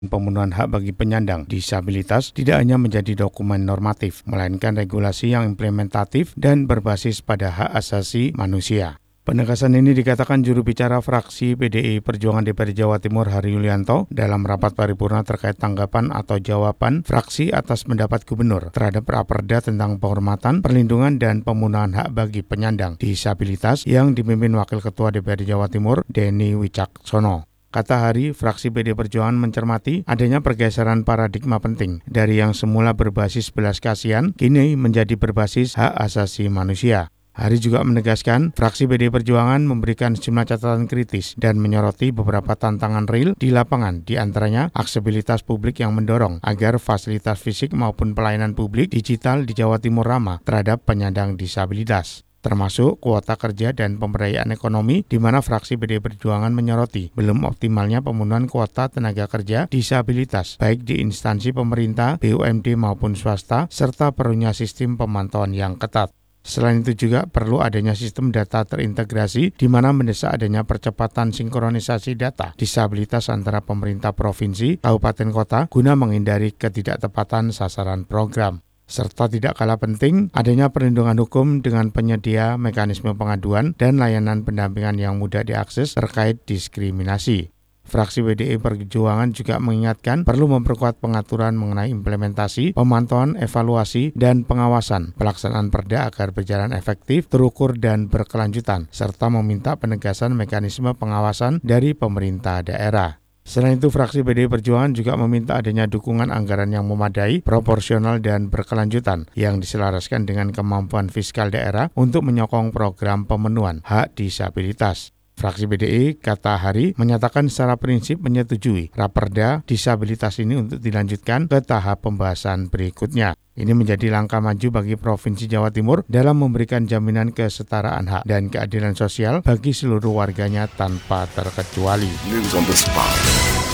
Pemenuhan hak bagi penyandang disabilitas tidak hanya menjadi dokumen normatif, melainkan regulasi yang implementatif dan berbasis pada hak asasi manusia. Penegasan ini dikatakan juru bicara fraksi PDI Perjuangan DPR Jawa Timur Hari Yulianto dalam rapat paripurna terkait tanggapan atau jawaban fraksi atas pendapat gubernur terhadap Raperda tentang penghormatan, perlindungan, dan pemenuhan hak bagi penyandang disabilitas yang dipimpin Wakil Ketua DPR Jawa Timur Denny Wicaksono. Kata Hari, fraksi PD Perjuangan mencermati adanya pergeseran paradigma penting dari yang semula berbasis belas kasihan kini menjadi berbasis hak asasi manusia. Hari juga menegaskan, fraksi PD Perjuangan memberikan sejumlah catatan kritis dan menyoroti beberapa tantangan real di lapangan, di antaranya aksesibilitas publik yang mendorong agar fasilitas fisik maupun pelayanan publik digital di Jawa Timur ramah terhadap penyandang disabilitas, termasuk kuota kerja dan pemberdayaan ekonomi, di mana fraksi PD Perjuangan menyoroti belum optimalnya pemenuhan kuota tenaga kerja disabilitas, baik di instansi pemerintah, BUMD maupun swasta, serta perlunya sistem pemantauan yang ketat. Selain itu juga perlu adanya sistem data terintegrasi di mana mendesak adanya percepatan sinkronisasi data disabilitas antara pemerintah provinsi, kabupaten kota guna menghindari ketidaktepatan sasaran program. Serta tidak kalah penting, adanya perlindungan hukum dengan penyedia mekanisme pengaduan dan layanan pendampingan yang mudah diakses terkait diskriminasi. Fraksi PDI Perjuangan juga mengingatkan perlu memperkuat pengaturan mengenai implementasi, pemantauan, evaluasi, dan pengawasan pelaksanaan Perda agar berjalan efektif, terukur, dan berkelanjutan, serta meminta penegasan mekanisme pengawasan dari pemerintah daerah. Selain itu, fraksi PDI Perjuangan juga meminta adanya dukungan anggaran yang memadai, proporsional, dan berkelanjutan yang diselaraskan dengan kemampuan fiskal daerah untuk menyokong program pemenuhan hak disabilitas. Fraksi PDI, kata Hari, menyatakan secara prinsip menyetujui Raperda disabilitas ini untuk dilanjutkan ke tahap pembahasan berikutnya. Ini menjadi langkah maju bagi Provinsi Jawa Timur dalam memberikan jaminan kesetaraan hak dan keadilan sosial bagi seluruh warganya tanpa terkecuali. News on the spot.